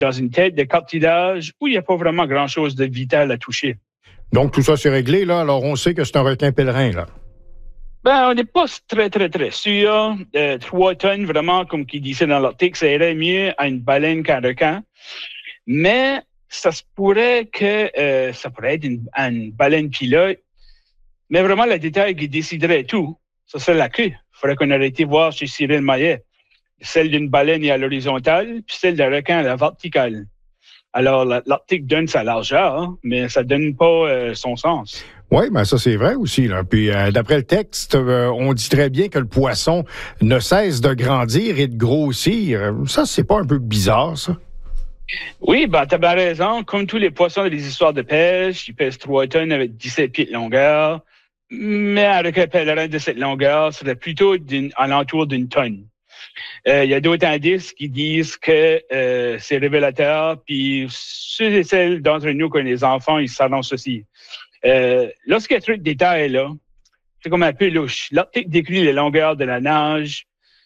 dans une tête de cartilage où il n'y a pas vraiment grand-chose de vital à toucher. Donc, tout ça, c'est réglé, là. Alors, on sait que c'est un requin pèlerin, là. On n'est pas très sûr. 3 tonnes, vraiment, comme qui disait dans l'article, ça irait mieux à une baleine qu'à un requin. Mais ça se pourrait que ça pourrait être une baleine pilote. Mais vraiment, le détail qui déciderait tout, ça serait la queue. Il faudrait qu'on aurait été voir chez Cyril Maillet. Celle d'une baleine est à l'horizontale, puis celle d'un requin à la verticale. Alors, l'article donne sa largeur, hein, mais ça donne pas son sens. Oui, ben ça, c'est vrai aussi, là. Puis, d'après le texte, on dit très bien que le poisson ne cesse de grandir et de grossir. Ça, c'est pas un peu bizarre, ça? Oui, t'as bien raison. Comme tous les poissons des histoires de pêche, ils pèsent 3 tonnes avec 17 pieds de longueur. Mais un requin pèlerin de cette longueur serait plutôt à l'entour d'une tonne. Il y a d'autres indices qui disent que c'est révélateur, puis ceux et celles d'entre nous qui ont des enfants, ils s'annoncent aussi. Lorsqu'il y a trop de détails là, c'est comme un peu louche. L'article décrit les longueurs de la nage,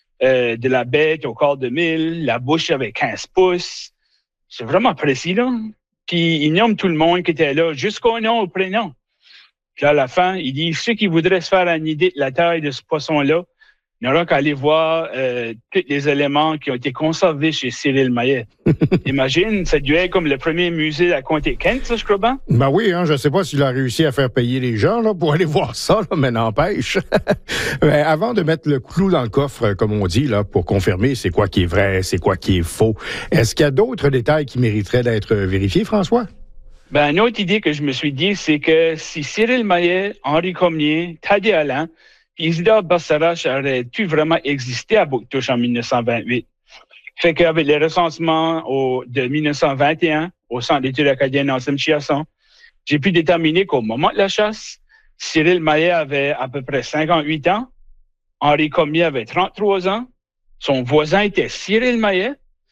de la bête au corps de 1000, la bouche avec 15 pouces. C'est vraiment précis, là. Puis il nomme tout le monde qui était là, jusqu'au nom, au prénom. Puis à la fin, il dit, ceux qui voudraient se faire une idée de la taille de ce poisson-là, il n'aura qu'à aller voir tous les éléments qui ont été conservés chez Cyril Maillet. Imagine, ça devait être comme le premier musée à Comté-Kent, ça, je crois bien. Ben oui, hein, je ne sais pas s'il a réussi à faire payer les gens là, pour aller voir ça, là, mais n'empêche. Mais avant de mettre le clou dans le coffre, comme on dit, là, pour confirmer c'est quoi qui est vrai, c'est quoi qui est faux, est-ce qu'il y a d'autres détails qui mériteraient d'être vérifiés, François? Une autre idée que je me suis dit, c'est que si Cyril Maillet, Henri Cormier, Thadé Alain, puis Isidore Bassarache auraient pu vraiment exister à Bouctouche en 1928. Fait qu'avec les recensements de 1921 au Centre d'études acadiennes en Chiasson, j'ai pu déterminer qu'au moment de la chasse, Cyril Maillet avait à peu près 58 ans, Henri Cormier avait 33 ans, son voisin était Cyril Maillet,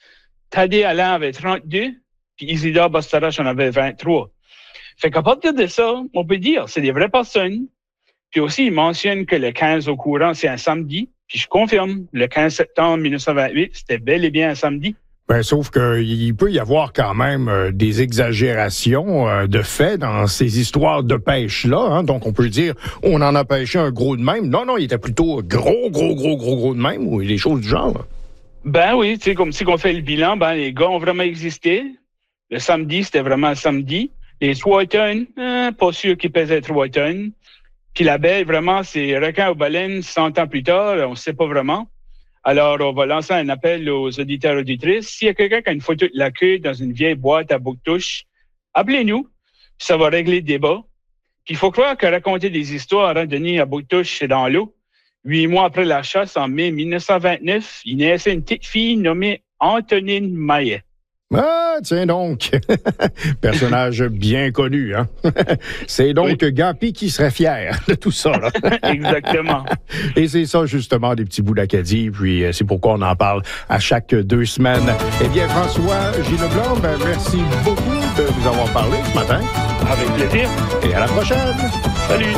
Thadé Alain avait 32, puis Isidore Bassarache en avait 23. Fait qu'à partir de ça, on peut dire c'est des vraies personnes. Puis aussi, il mentionne que le 15 au courant, c'est un samedi. Puis je confirme, le 15 septembre 1928, c'était bel et bien un samedi. Sauf qu'il peut y avoir quand même des exagérations de faits dans ces histoires de pêche-là. Hein. Donc, on peut dire, on en a pêché un gros de même. Non, il était plutôt gros de même, ou des choses du genre. Oui, tu sais, comme si on fait le bilan, les gars ont vraiment existé. Le samedi, c'était vraiment un samedi. Les 3 tonnes, pas sûr qu'ils pesaient 3 tonnes. Puis la baie, vraiment, c'est requin ou baleine 100 ans plus tard, on ne sait pas vraiment. Alors, on va lancer un appel aux auditeurs et auditrices. S'il y a quelqu'un qui a une photo de la queue dans une vieille boîte à Bouctouche, appelez-nous, ça va régler le débat. Puis il faut croire que raconter des histoires à Denis à Bouctouche, c'est dans l'eau. 8 mois après la chasse, en mai 1929, il naissait une petite fille nommée Antonine Maillet. Ah, tiens donc. Personnage bien connu, hein. C'est donc Gapi qui serait fier de tout ça, là. Exactement. Et c'est ça, justement, des petits bouts d'Acadie, puis c'est pourquoi on en parle à chaque 2 semaines. Eh bien, François Gilles Leblanc, merci beaucoup de nous avoir parlé ce matin. Avec plaisir. Et à la prochaine. Salut.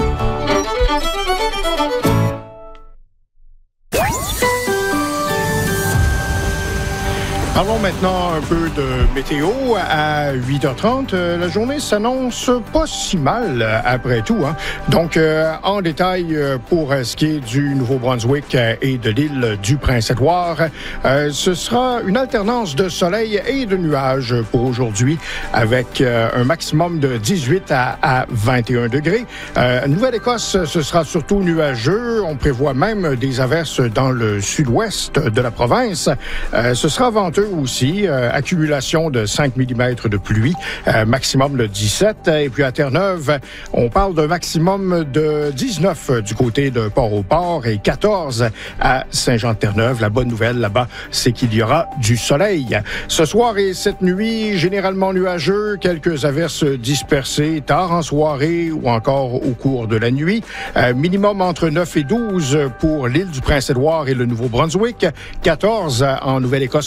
Parlons maintenant un peu de météo. À 8h30, la journée s'annonce pas si mal après tout. Hein? Donc, en détail, pour ce qui est du Nouveau-Brunswick et de l'île du Prince-Édouard, ce sera une alternance de soleil et de nuages pour aujourd'hui, avec un maximum de 18 à 21 degrés. Nouvelle-Écosse, ce sera surtout nuageux. On prévoit même des averses dans le sud-ouest de la province. Ce sera venteux aussi, accumulation de 5 mm de pluie, maximum de 17. Et puis à Terre-Neuve, on parle d'un maximum de 19 du côté de Port-au-Port et 14 à Saint-Jean-de-Terre-Neuve. La bonne nouvelle là-bas, c'est qu'il y aura du soleil. Ce soir et cette nuit, généralement nuageux, quelques averses dispersées tard en soirée ou encore au cours de la nuit. Minimum entre 9 et 12 pour l'île du Prince-Édouard et le Nouveau-Brunswick, 14 en Nouvelle-Écosse continentale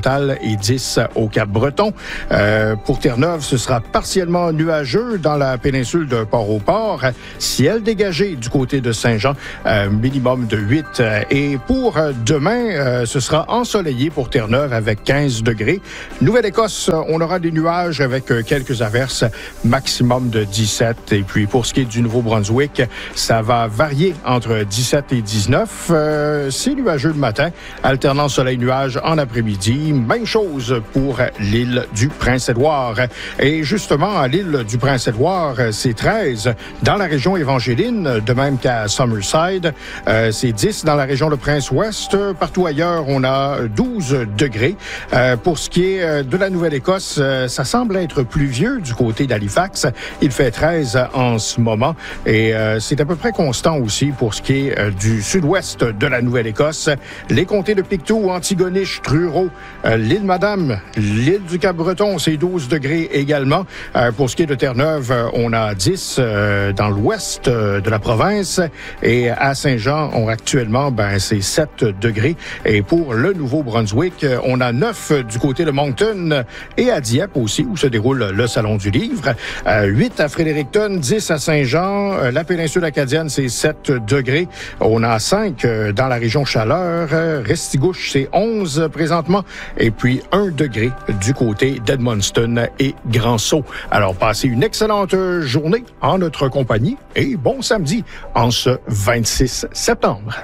Montréal et 10 au Cap-Breton. Pour Terre-Neuve, ce sera partiellement nuageux dans la péninsule de Port-au-Port. Ciel dégagé du côté de Saint-Jean, minimum de 8. Et pour demain, ce sera ensoleillé pour Terre-Neuve avec 15 degrés. Nouvelle-Écosse, on aura des nuages avec quelques averses, maximum de 17. Et puis pour ce qui est du Nouveau-Brunswick, ça va varier entre 17 et 19. C'est nuageux le matin, alternant soleil-nuage en après-midi. Même chose pour l'île du Prince-Édouard. Et justement, à l'île du Prince-Édouard, c'est 13 dans la région évangéline, de même qu'à Summerside. C'est 10 dans la région de Prince-Ouest. Partout ailleurs, on a 12 degrés. Pour ce qui est de la Nouvelle-Écosse, ça semble être pluvieux du côté d'Halifax. Il fait 13 en ce moment. Et c'est à peu près constant aussi pour ce qui est du sud-ouest de la Nouvelle-Écosse. Les comtés de Pictou, Antigonish, Truro, l'île Madame, l'île du Cap-Breton, c'est 12 degrés également. Pour ce qui est de Terre-Neuve, on a 10 dans l'ouest de la province. Et à Saint-Jean, actuellement, c'est 7 degrés. Et pour le Nouveau-Brunswick, on a 9 du côté de Moncton et à Dieppe aussi, où se déroule le Salon du Livre. 8 à Fredericton, 10 à Saint-Jean. La péninsule acadienne, c'est 7 degrés. On a 5 dans la région Chaleur. Restigouche, c'est 11 présentement. Et puis 1 degré du côté d'Edmundston et Grand-Sault. Alors, passez une excellente journée en notre compagnie et bon samedi en ce 26 septembre.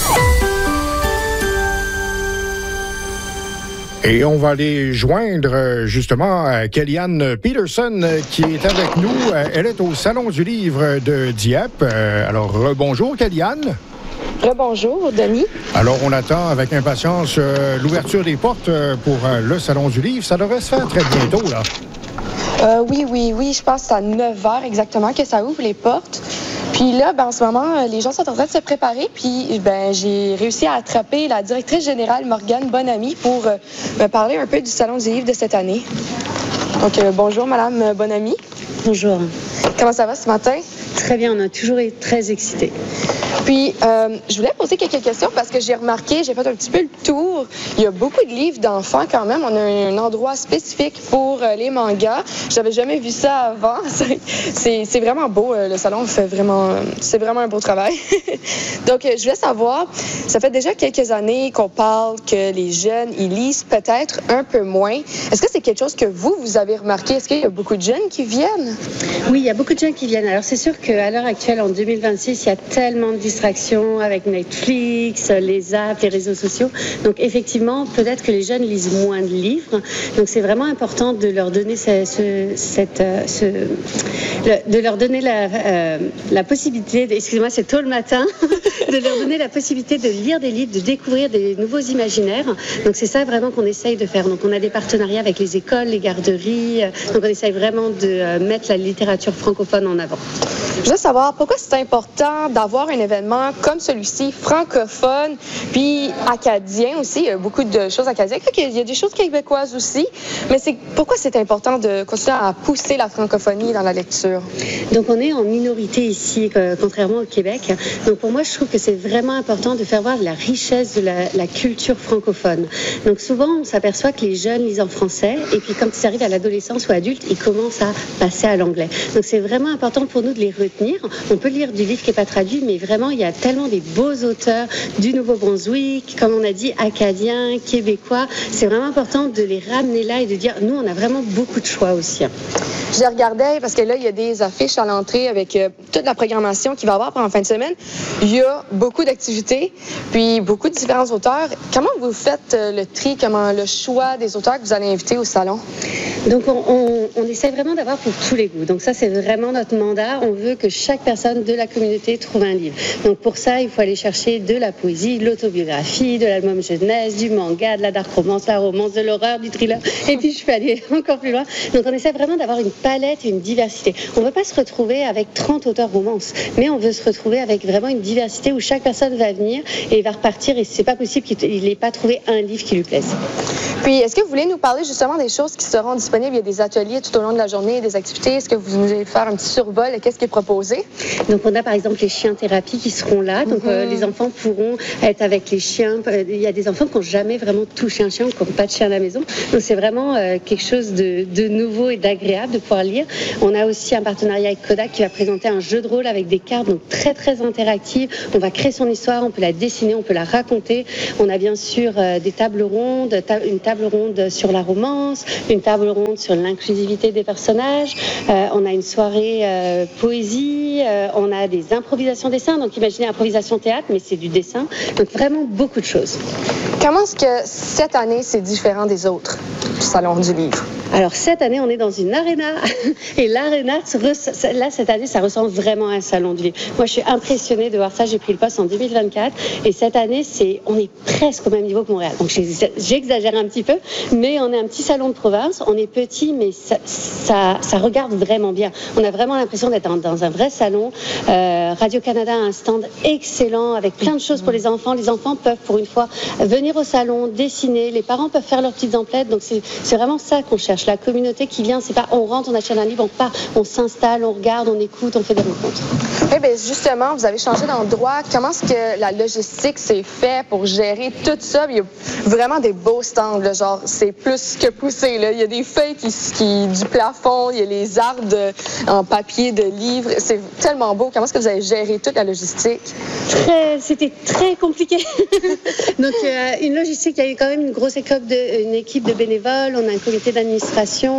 Et on va aller joindre justement Kellyanne Peterson qui est avec nous. Elle est au Salon du Livre de Dieppe. Alors, bonjour Kellyanne. Bonjour, Denis. Alors, on attend avec impatience l'ouverture des portes pour le Salon du Livre. Ça devrait se faire très bientôt, là. Oui. Je pense que c'est à 9h exactement que ça ouvre les portes. Puis là, en ce moment, les gens sont en train de se préparer. Puis, j'ai réussi à attraper la directrice générale, Morgane Bonamy, pour me parler un peu du Salon du Livre de cette année. Donc, bonjour, Madame Bonamy. Bonjour. Comment ça va ce matin? Très bien, on a toujours été très excités. Puis, je voulais poser quelques questions parce que j'ai remarqué, j'ai fait un petit peu le tour. Il y a beaucoup de livres d'enfants quand même. On a un endroit spécifique pour les mangas. J'avais jamais vu ça avant. C'est vraiment beau. Le salon c'est vraiment un beau travail. Donc, je voulais savoir, ça fait déjà quelques années qu'on parle que les jeunes, ils lisent peut-être un peu moins. Est-ce que c'est quelque chose que vous avez remarqué? Est-ce qu'il y a beaucoup de jeunes qui viennent? Oui, il y a beaucoup de jeunes qui viennent. Alors, c'est sûr qu'à l'heure actuelle, en 2026, il y a tellement de distractions avec Netflix, les apps, les réseaux sociaux. Donc, effectivement, peut-être que les jeunes lisent moins de livres. Donc, c'est vraiment important de leur donner de leur donner la possibilité, excusez-moi, c'est tôt le matin, de leur donner la possibilité de lire des livres, de découvrir des nouveaux imaginaires. Donc, c'est ça vraiment qu'on essaye de faire. Donc, on a des partenariats avec les écoles, les garderies. Donc, on essaye vraiment de mettre la littérature francophone en avant. Je veux savoir pourquoi c'est important d'avoir un événement comme celui-ci, francophone, puis acadien aussi. Il y a beaucoup de choses acadiennes. Il y a des choses québécoises aussi. Mais pourquoi c'est important de continuer à pousser la francophonie dans la lecture? Donc, on est en minorité ici, contrairement au Québec. Donc, pour moi, je trouve que c'est vraiment important de faire voir la richesse de la culture francophone. Donc, souvent, on s'aperçoit que les jeunes lisent en français. Et puis, quand ils arrivent à l'adolescence ou adulte, ils commencent à passer à l'anglais. Donc, c'est vraiment important pour nous de les retenir. On peut lire du livre qui n'est pas traduit, mais vraiment, il y a tellement des beaux auteurs du Nouveau-Brunswick, comme on a dit, acadiens, québécois. C'est vraiment important de les ramener là et de dire, nous, on a vraiment beaucoup de choix aussi. Je les regardais parce que là, il y a des affiches à l'entrée avec toute la programmation qu'il va y avoir pendant la fin de semaine. Il y a beaucoup d'activités, puis beaucoup de différents auteurs. Comment vous faites le tri, le choix des auteurs que vous allez inviter au salon? Donc, on essaie vraiment d'avoir pour tous les goûts. Donc, ça, c'est vraiment notre mandat. On veut que chaque personne de la communauté trouve un livre. Donc, pour ça, il faut aller chercher de la poésie, de l'autobiographie, de l'album jeunesse, du manga, de la dark romance, la romance, de l'horreur, du thriller. Et puis, je peux aller encore plus loin. Donc, on essaie vraiment d'avoir une palette et une diversité. On ne veut pas se retrouver avec 30 auteurs romances, mais on veut se retrouver avec vraiment une diversité où chaque personne va venir et va repartir et c'est pas possible qu'il n'ait pas trouvé un livre qui lui plaise. Puis, est-ce que vous voulez nous parler justement des choses qui seront disponibles disponible? Il y a des ateliers tout au long de la journée, des activités. Est-ce que vous nous allez faire un petit survol de qu'est-ce qui est proposé? Donc, on a par exemple les chiens thérapie qui seront là. Donc, les enfants pourront être avec les chiens. Il y a des enfants qui n'ont jamais vraiment touché un chien ou qui n'ont pas de chien à la maison. Donc, c'est vraiment quelque chose de nouveau et d'agréable de pouvoir lire. On a aussi un partenariat avec Kodak qui va présenter un jeu de rôle avec des cartes, donc très, très interactives. On va créer son histoire, on peut la dessiner, on peut la raconter. On a bien sûr des tables rondes, une table ronde sur la romance, une table ronde sur l'inclusivité des personnages. On a une soirée poésie, on a des improvisations dessins. Donc imaginez improvisation théâtre, mais c'est du dessin. Donc vraiment beaucoup de choses. Comment est-ce que cette année, c'est différent des autres du Salon du Livre? Alors cette année, on est dans une aréna et l'aréna, là cette année, ça ressemble vraiment à un salon du livre. Moi, je suis impressionnée de voir ça. J'ai pris le poste en 2024 et cette année, on est presque au même niveau que Montréal. Donc j'exagère un petit peu, mais on est un petit salon de province. On est petit, mais ça regarde vraiment bien. On a vraiment l'impression d'être dans un vrai salon. Radio-Canada a un stand excellent avec plein de choses pour les enfants. Les enfants peuvent, pour une fois, venir au salon, dessiner. Les parents peuvent faire leurs petites emplettes. Donc c'est vraiment ça qu'on cherche. La communauté qui vient, c'est pas on rentre, on achète un livre, on part, on s'installe, on regarde, on écoute, on fait des rencontres. Eh bien, justement, vous avez changé d'endroit. Comment est-ce que la logistique s'est faite pour gérer tout ça? Il y a vraiment des beaux stands, là, genre, c'est plus que poussé, là. Il y a des feuilles qui du plafond, il y a les arbres en papier de livres. C'est tellement beau. Comment est-ce que vous avez géré toute la logistique? C'était très compliqué. Donc, une logistique, il y a eu quand même une grosse équipe de bénévoles. On a un comité d'administration.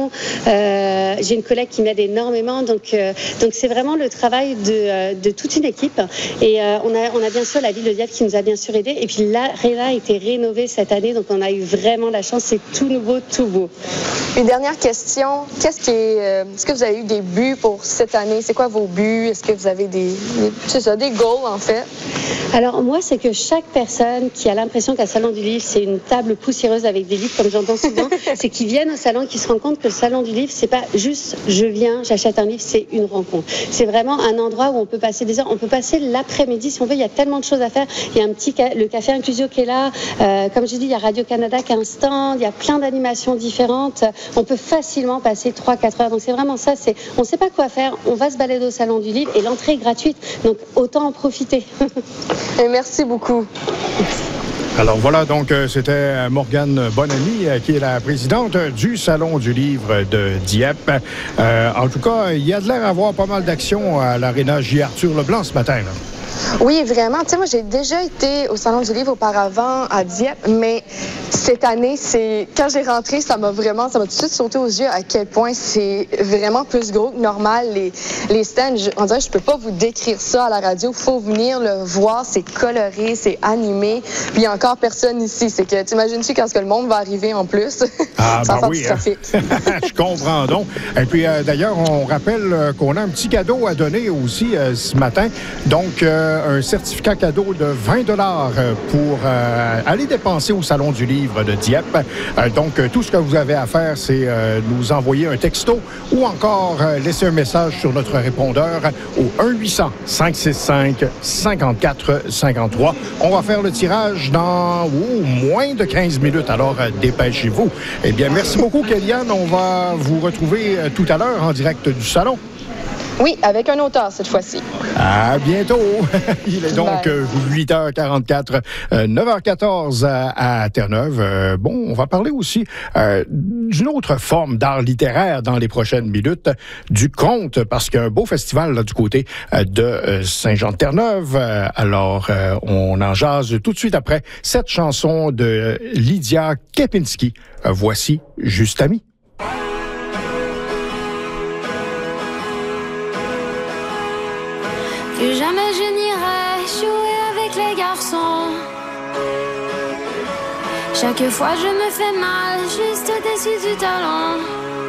J'ai une collègue qui m'aide énormément. Donc c'est vraiment le travail de toute une équipe. Et on a bien sûr la ville de Dieppe qui nous a bien sûr aidés. Et puis l'aréna a été rénovée cette année. Donc on a eu vraiment la chance. C'est tout nouveau, tout beau. Une dernière question. Est-ce que vous avez eu des buts pour cette année? C'est quoi vos buts? Est-ce que vous avez des goals en fait? Alors moi, c'est que chaque personne qui a l'impression qu'un salon du livre, c'est une table poussiéreuse avec des livres, comme j'entends souvent, c'est qu'ils viennent au salon, qu'ils se rendent compte que le salon du livre, c'est pas juste je viens, j'achète un livre, c'est une rencontre. C'est vraiment un endroit où on peut passer des heures, on peut passer l'après-midi si on veut. Il y a tellement de choses à faire. Il y a le café Inclusio qui est là. Comme j'ai dit, il y a Radio-Canada qui a un stand. Il y a plein d'animations différentes. On peut facilement passer 3-4 heures. Donc c'est vraiment ça. On ne sait pas quoi faire. On va se balader au salon du livre et l'entrée est gratuite. Donc autant en profiter. Et merci beaucoup. Alors voilà, donc c'était Morgane Bonamy, qui est la présidente du Salon du Livre de Dieppe. En tout cas, il y a de l'air à avoir pas mal d'action à l'aréna J. Arthur Leblanc ce matin, là. Oui, vraiment. Tu sais, moi, j'ai déjà été au Salon du Livre auparavant à Dieppe, mais cette année, quand j'ai rentré, ça m'a tout de suite sauté aux yeux à quel point c'est vraiment plus gros que normal. Les stands, on dirait que je peux pas vous décrire ça à la radio. Faut venir le voir. C'est coloré, c'est animé. Puis il y a encore personne ici. C'est que, t'imagines-tu quand le monde va arriver en plus? Ah, ça ben oui, hein? Je comprends donc. Et puis, d'ailleurs, on rappelle qu'on a un petit cadeau à donner aussi ce matin. Donc, un certificat cadeau de 20 $ pour aller dépenser au Salon du Livre de Dieppe. Donc, tout ce que vous avez à faire, c'est nous envoyer un texto ou encore laisser un message sur notre répondeur au 1-800-565-5453. On va faire le tirage dans moins de 15 minutes, alors dépêchez-vous. Eh bien, merci beaucoup, Kéliane. On va vous retrouver tout à l'heure en direct du salon. Oui, avec un auteur cette fois-ci. À bientôt. Il est donc 8h44, 9h14 à Terre-Neuve. Bon, on va parler aussi d'une autre forme d'art littéraire dans les prochaines minutes, du conte, parce qu'il y a un beau festival là, du côté de Saint-Jean-de-Terre-Neuve. Alors, on en jase tout de suite après cette chanson de Lydia Kepinski. Voici Juste Ami. Plus jamais je n'irai jouer avec les garçons. Chaque fois je me fais mal, juste au-dessus du talon.